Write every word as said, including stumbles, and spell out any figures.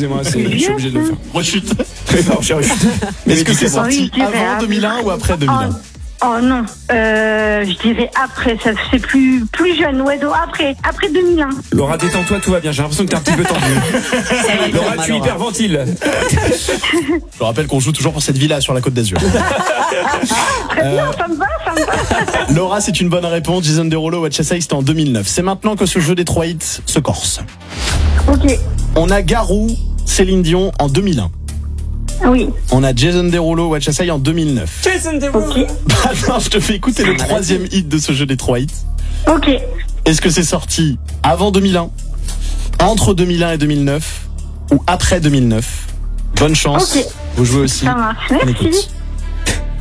excusez-moi, c'est, je suis obligé de le faire. Rechute. Non, j'ai rechuté. Mais est-ce que c'est sorti Oui, je dirais avant après. deux mille un ou après deux mille un? Oh non, euh, je dirais après, ça c'est plus plus jeune, ouais, donc après, après deux mille un. Laura, détends-toi, tout va bien. J'ai l'impression que t'es un petit peu tendue. Laura, tu hyperventiles. Je rappelle qu'on joue toujours pour cette villa sur la Côte d'Azur. Très bien, ça me va, ça me va. Laura, c'est une bonne réponse. Jason Derulo, What You Say, c'était en deux mille neuf. C'est maintenant que ce jeu des trois hits se corse. Ok, On a Garou, Céline Dion en deux mille un. oui, On a Jason Derulo, What You Say en deux mille neuf. Jason Derulo. ok, Attends, je te fais écouter le troisième hit de ce jeu des trois hits. ok. Est-ce que c'est sorti avant deux mille un, entre deux mille un et deux mille neuf ou après deux mille neuf? Bonne chance. Ok. Vous jouez aussi. Ça marche, On merci. écoute.